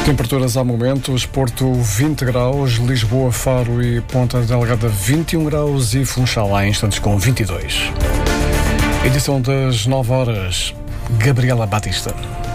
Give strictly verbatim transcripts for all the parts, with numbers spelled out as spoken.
Temperaturas ao momento: Porto vinte graus, Lisboa, Faro e Ponta Delgada vinte e um graus e Funchal há instantes com vinte e dois. Edição das nove horas, Gabriela Batista.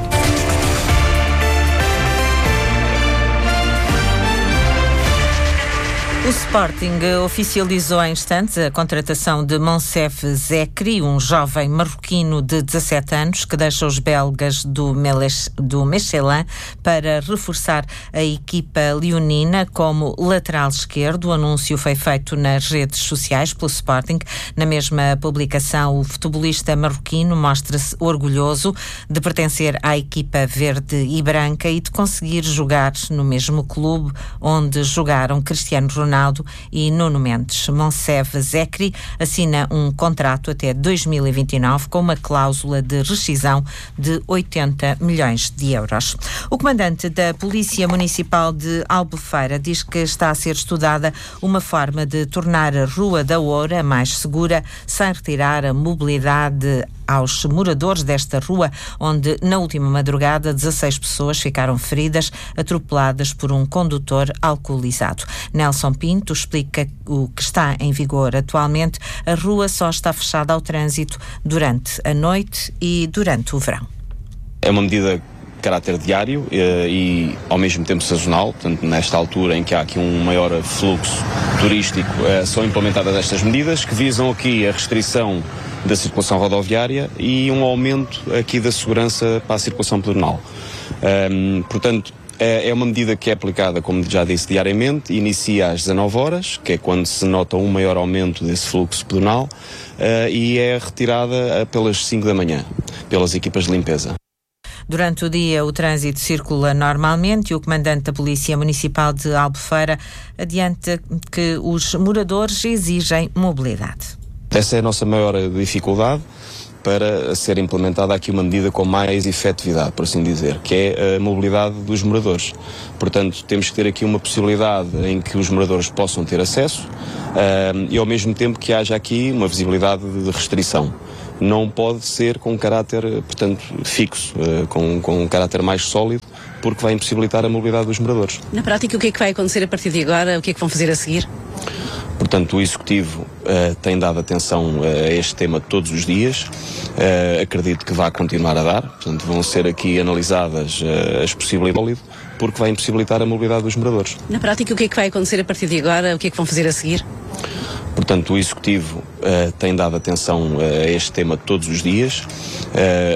O Sporting oficializou em instantes a contratação de Monsef Zekri, um jovem marroquino de dezassete anos que deixa os belgas do, Meles, do Mechelen para reforçar a equipa leonina como lateral esquerdo. O anúncio foi feito nas redes sociais pelo Sporting. Na mesma publicação, o futebolista marroquino mostra-se orgulhoso de pertencer à equipa verde e branca e de conseguir jogar no mesmo clube onde jogaram Cristiano Ronaldo e Nuno Mendes. Monsef Zekri assina um contrato até dois mil e vinte e nove com uma cláusula de rescisão de oitenta milhões de euros. O comandante da Polícia Municipal de Albufeira diz que está a ser estudada uma forma de tornar a Rua da Oura mais segura sem retirar a mobilidade aos moradores desta rua, onde na última madrugada dezasseis pessoas ficaram feridas, atropeladas por um condutor alcoolizado. Nelson Pinto explica o que está em vigor atualmente. A rua só está fechada ao trânsito durante a noite e durante o verão. É uma medida de caráter diário e, e ao mesmo tempo sazonal, portanto nesta altura em que há aqui um maior fluxo turístico, eh, são implementadas estas medidas que visam aqui a restrição da circulação rodoviária e um aumento aqui da segurança para a circulação pedonal. Um, portanto, é, é uma medida que é aplicada, como já disse, diariamente, inicia às dezanove horas, que é quando se nota um maior aumento desse fluxo pedonal, uh, e é retirada pelas cinco da manhã, pelas equipas de limpeza. Durante o dia, o trânsito circula normalmente e o comandante da Polícia Municipal de Albufeira adianta que os moradores exigem mobilidade. Essa é a nossa maior dificuldade para ser implementada aqui uma medida com mais efetividade, por assim dizer, que é a mobilidade dos moradores. Portanto, temos que ter aqui uma possibilidade em que os moradores possam ter acesso uh, e ao mesmo tempo que haja aqui uma visibilidade de restrição. Não pode ser com um caráter, portanto, fixo, uh, com, com um caráter mais sólido, porque vai impossibilitar a mobilidade dos moradores. Na prática, o que é que vai acontecer a partir de agora? O que é que vão fazer a seguir? Portanto, o Executivo uh, tem dado atenção uh, a este tema todos os dias, uh, acredito que vai continuar a dar, portanto vão ser aqui analisadas uh, as possibilidades, porque vai impossibilitar a mobilidade dos moradores. Na prática, o que é que vai acontecer a partir de agora? O que é que vão fazer a seguir? Portanto, o Executivo uh, tem dado atenção uh, a este tema todos os dias, uh,